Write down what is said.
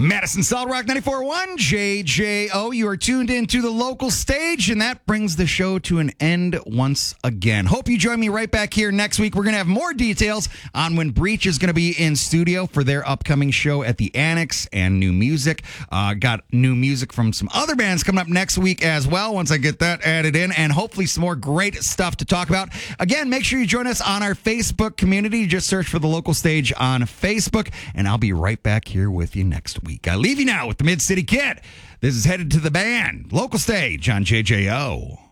Madison Solid Rock 94.1, JJO. You are tuned into the local stage, and that brings the show to an end once again. Hope you join me right back here next week. We're going to have more details on when Breach is going to be in studio for their upcoming show at the Annex and new music. Got new music from some other bands coming up next week as well, once I get that added in, and hopefully some more great stuff to talk about. Again, make sure you join us on our Facebook community. Just search for the local stage on Facebook, and I'll be right back here with you next week. I leave you now with the Mid-City Kid. This is Headed to the Band, local stage on JJO.